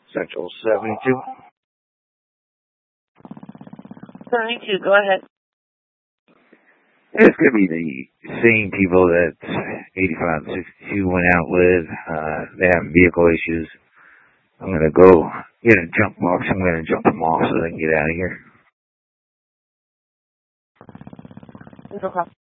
Central 72. 72, go ahead. It's going to be the same people that 85 and 62 went out with. They have vehicle issues. I'm going to go get a junk box. I'm going to jump them off so they can get out of here. No problem.